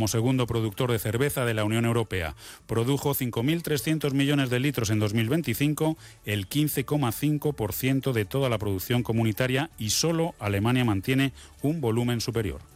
como segundo productor de cerveza de la Unión Europea. Produjo 5.300 millones de litros en 2025, el 15,5% de toda la producción comunitaria, y solo Alemania mantiene un volumen superior.